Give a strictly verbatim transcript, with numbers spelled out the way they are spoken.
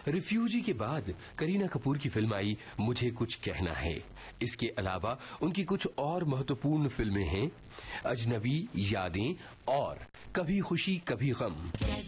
Refugee के बाद करीना कपूर की फिल्म आई मुझे कुछ कहना है। इसके अलावा उनकी कुछ और महत्वपूर्ण फिल्में हैं अजनबी, यादें और कभी खुशी कभी गम।